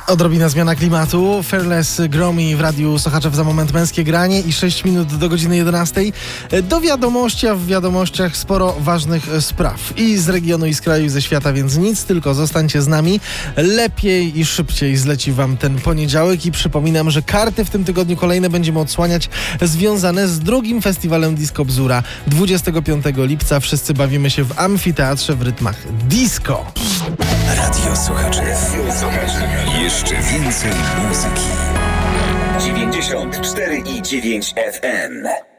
Odrobina zmiana klimatu. Fearless Gromi w Radiu Sochaczew za moment męskie granie i 6 minut do godziny 11. Do wiadomości, a w wiadomościach sporo ważnych spraw. I z regionu, i z kraju, i ze świata, więc nic, tylko zostańcie z nami. Lepiej i szybciej zleci wam ten poniedziałek i przypominam, że karty w tym tygodniu kolejne będziemy odsłaniać związane z drugim festiwalem Disco Bzura. 25 lipca wszyscy bawimy się w amfiteatrze w rytmach disco. Radio Sochaczew. Jeszcze więcej muzyki. 94,9 FM.